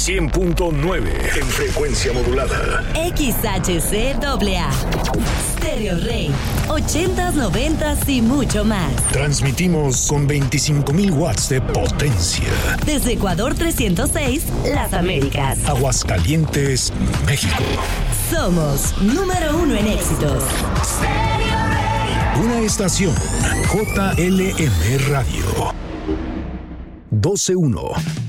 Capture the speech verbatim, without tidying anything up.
cien punto nueve en frecuencia modulada. X H C A A. Stereo Rey. ochentas, noventas y mucho más. Transmitimos con veinticinco mil watts de potencia. Desde Ecuador trescientos seis, Las Américas. Aguascalientes, México. Somos número uno en éxitos. Una estación J L M Radio. doce uno.